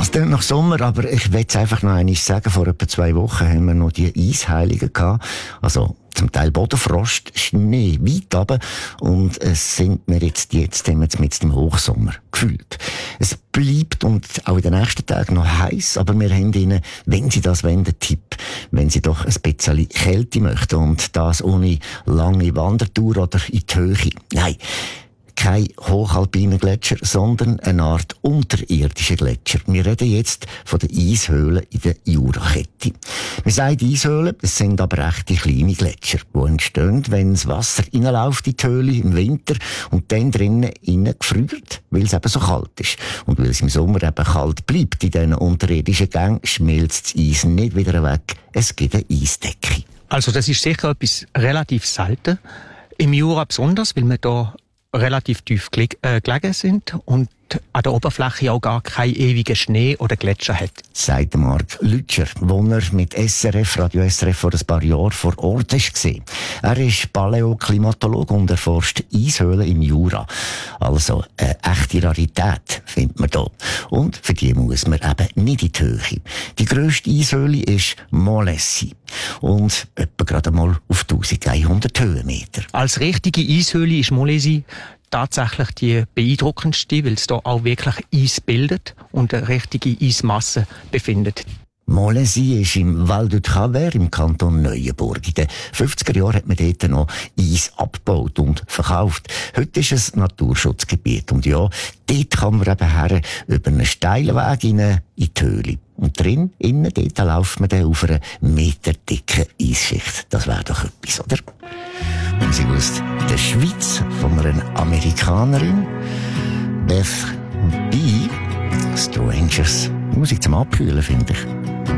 Es klingt nach Sommer, aber ich will es einfach noch einmal sagen. Vor etwa 2 Wochen haben wir noch die Eisheiligen gehabt. Also zum Teil Bodenfrost, Schnee weit runter. Und es sind wir jetzt mit dem Hochsommer gefühlt. Es bleibt und auch in den nächsten Tagen noch heiß, aber wir haben Ihnen, wenn Sie das wollen, einen Tipp. Wenn Sie doch ein bisschen Kälte möchten und das ohne lange Wandertour oder in die Höhe. Nein. Kein hochalpiner Gletscher, sondern eine Art unterirdischer Gletscher. Wir reden jetzt von den Eishöhlen in der Jurakette. Wir sagen Eishöhlen, es sind aber echte kleine Gletscher, die entstehen, wenn das Wasser reinläuft in die Höhle im Winter und dann drinnen gefriert, weil es eben so kalt ist. Und weil es im Sommer eben kalt bleibt in diesen unterirdischen Gängen, schmilzt das Eis nicht wieder weg. Es gibt eine Eisdecke. Also das ist sicher etwas relativ selten. Im Jura besonders, weil wir da relativ tief gelegen sind und an der Oberfläche auch gar keinen ewigen Schnee oder Gletscher hat. Sagt Marc Lütscher, wo er mit Radio SRF vor ein paar Jahren vor Ort war. Er ist Paläoklimatologe und erforscht Eishöhlen im Jura. Also eine echte Rarität findet man da. Und für die muss man eben nicht in die Höhe. Die grösste Eishöhle ist Molessi und etwa gerade mal auf 1100 Höhenmeter. Als richtige Eishöhle ist Molessi tatsächlich die beeindruckendste, weil es da auch wirklich Eis bildet und eine richtige Eismasse befindet. Molessi ist im Val du Travers im Kanton Neuenburg. In den 50er Jahren hat man dort noch Eis abgebaut und verkauft. Heute ist es Naturschutzgebiet. Und ja, dort kann man eben her über einen steilen Weg in die Höhle. Und innen dort läuft man dann auf einer meterdicken Eisschicht. Das wäre doch etwas, oder? Und sie aus der Schweiz von einer Amerikanerin, Beth B. Strangers. Musik zum Abkühlen, finde ich.